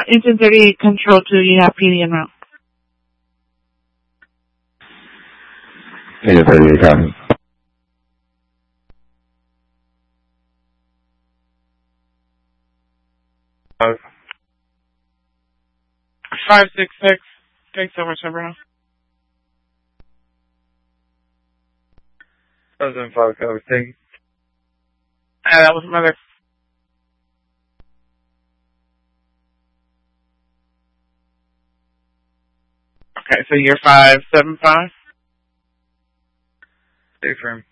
Engine 38 Control 2, you have PD en route. Engine 38, copy. Uh, 566, takes over, Sabrina. 5 copy, thank you. That was another. Okay, so you're 575? Stay firm.